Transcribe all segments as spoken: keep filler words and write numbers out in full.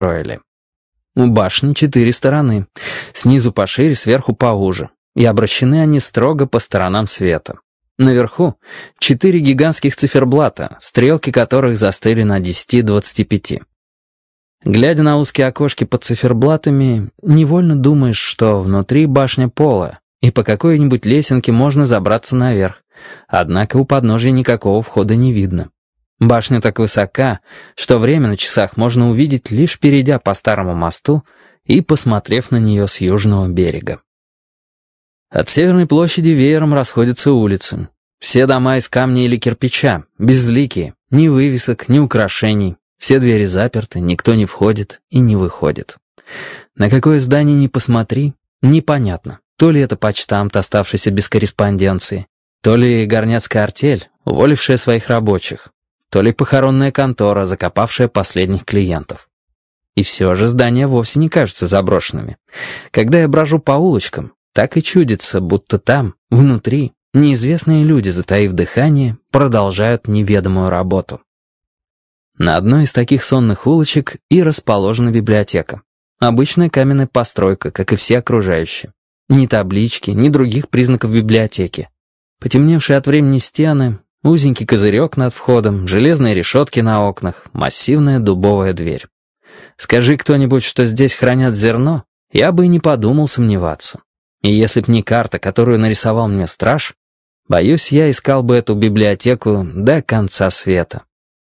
строили. У башни четыре стороны, снизу пошире, сверху поуже, и обращены они строго по сторонам света. Наверху четыре гигантских циферблата, стрелки которых застыли на десяти-двадцати пяти. Глядя на узкие окошки под циферблатами, невольно думаешь, что внутри башня полая, и по какой-нибудь лесенке можно забраться наверх, однако у подножия никакого входа не видно. Башня так высока, что время на часах можно увидеть, лишь перейдя по старому мосту и посмотрев на нее с южного берега. От Северной площади веером расходятся улицы. Все дома из камня или кирпича, безликие, ни вывесок, ни украшений. Все двери заперты, никто не входит и не выходит. На какое здание ни посмотри, непонятно, то ли это почтамт, оставшийся без корреспонденции, то ли горняцкая артель, уволившая своих рабочих, то ли похоронная контора, закопавшая последних клиентов. И все же здания вовсе не кажутся заброшенными. Когда я брожу по улочкам, так и чудится, будто там, внутри, неизвестные люди, затаив дыхание, продолжают неведомую работу. На одной из таких сонных улочек и расположена библиотека. Обычная каменная постройка, как и все окружающие. Ни таблички, ни других признаков библиотеки. Потемневшие от времени стены, узенький козырек над входом, железные решетки на окнах, массивная дубовая дверь. Скажи кто-нибудь, что здесь хранят зерно, я бы и не подумал сомневаться. И если б не карта, которую нарисовал мне страж, боюсь, я искал бы эту библиотеку до конца света.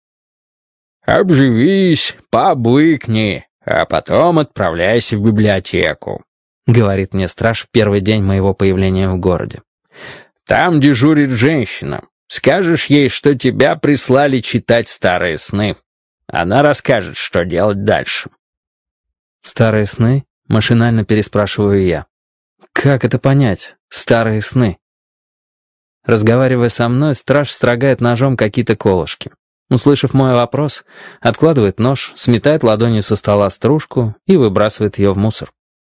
«Обживись, побыкни, а потом отправляйся в библиотеку», — говорит мне страж в первый день моего появления в городе. «Там дежурит женщина. Скажешь ей, что тебя прислали читать старые сны. Она расскажет, что делать дальше». «Старые сны?» — машинально переспрашиваю я. «Как это понять? Старые сны?» Разговаривая со мной, страж строгает ножом какие-то колышки. Услышав мой вопрос, откладывает нож, сметает ладонью со стола стружку и выбрасывает ее в мусор.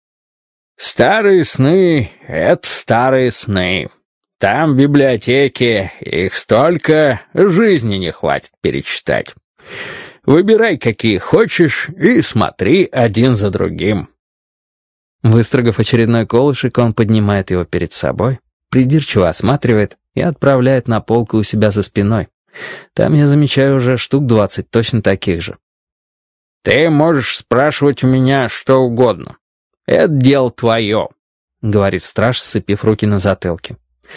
«Старые сны — это старые сны. Там в библиотеке их столько, жизни не хватит перечитать. Выбирай, какие хочешь, и смотри один за другим». Выстрогав очередной колышек, он поднимает его перед собой, придирчиво осматривает и отправляет на полку у себя за спиной. Там я замечаю уже штук двадцать точно таких же. «Ты можешь спрашивать у меня что угодно. Это дело твое», — говорит страж, сцепив руки на затылке.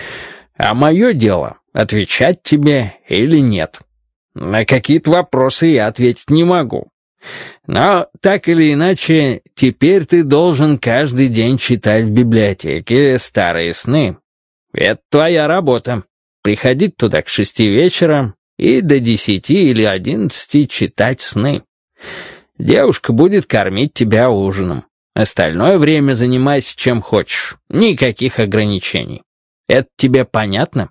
«А мое дело — отвечать тебе или нет. На какие-то вопросы я ответить не могу. Но, так или иначе, теперь ты должен каждый день читать в библиотеке старые сны. Это твоя работа. Приходить туда к шести вечера и до десяти или одиннадцати читать сны. Девушка будет кормить тебя ужином. Остальное время занимайся чем хочешь. Никаких ограничений. Это тебе понятно?»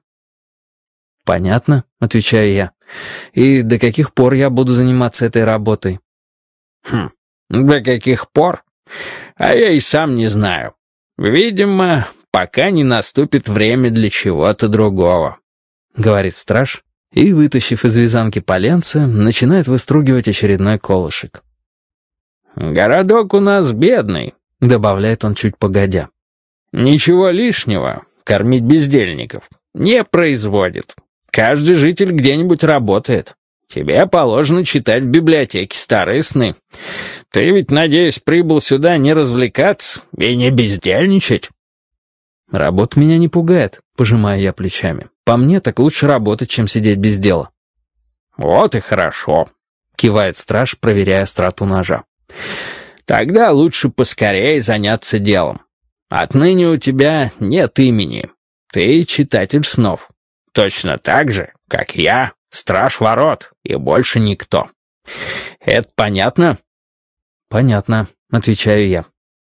«Понятно», — отвечаю я. «И до каких пор я буду заниматься этой работой?» «Хм, до каких пор? А я и сам не знаю. Видимо, пока не наступит время для чего-то другого», — говорит страж, и, вытащив из вязанки поленце, начинает выстругивать очередной колышек. «Городок у нас бедный», — добавляет он чуть погодя. «Ничего лишнего, кормить бездельников, не производит. Каждый житель где-нибудь работает. Тебе положено читать в библиотеке старые сны. Ты ведь, надеюсь, прибыл сюда не развлекаться и не бездельничать?» «Работа меня не пугает», — пожимаю я плечами. «По мне так лучше работать, чем сидеть без дела». «Вот и хорошо», — кивает страж, проверяя остроту ножа. «Тогда лучше поскорее заняться делом. Отныне у тебя нет имени. Ты читатель снов. Точно так же, как я, страж ворот, и больше никто. Это понятно?» «Понятно», — отвечаю я.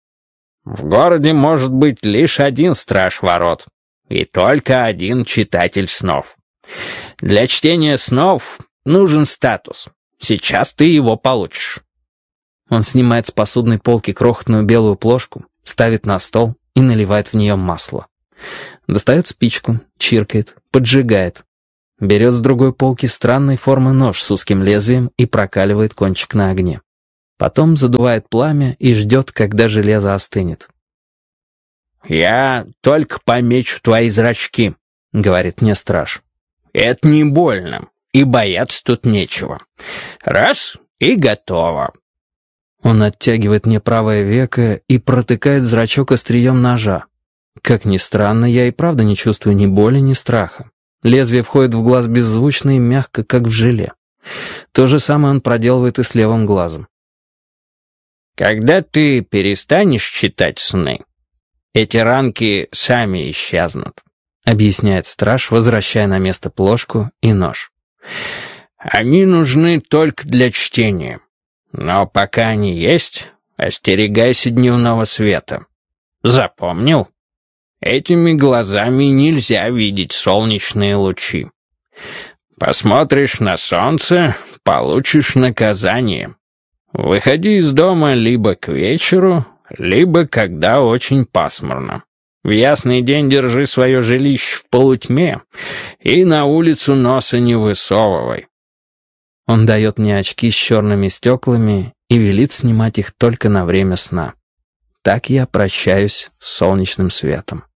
«В городе может быть лишь один страж ворот, и только один читатель снов. Для чтения снов нужен статус. Сейчас ты его получишь». Он снимает с посудной полки крохотную белую плошку, ставит на стол и наливает в нее масло. Достает спичку, чиркает, поджигает. Берет с другой полки странной формы нож с узким лезвием и прокаливает кончик на огне. Потом задувает пламя и ждет, когда железо остынет. «Я только помечу твои зрачки», — говорит мне страж. «Это не больно, и бояться тут нечего. Раз — и готово». Он оттягивает мне правое веко и протыкает зрачок острием ножа. Как ни странно, я и правда не чувствую ни боли, ни страха. Лезвие входит в глаз беззвучно и мягко, как в желе. То же самое он проделывает и с левым глазом. «Когда ты перестанешь читать сны, эти ранки сами исчезнут», — объясняет страж, возвращая на место плошку и нож. «Они нужны только для чтения. Но пока они есть, остерегайся дневного света. Запомнил? Этими глазами нельзя видеть солнечные лучи. Посмотришь на солнце — получишь наказание. Выходи из дома либо к вечеру, либо когда очень пасмурно. В ясный день держи свое жилище в полутьме и на улицу носа не высовывай». Он дает мне очки с черными стеклами и велит снимать их только на время сна. Так я прощаюсь с солнечным светом.